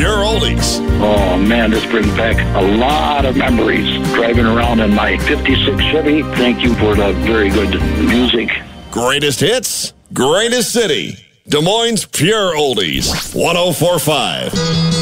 Pure Oldies. Oh, man, this brings back a lot of memories. Driving around in my 56 Chevy. Thank you for the very good music. Greatest hits, greatest city. Des Moines Pure Oldies. 104.5.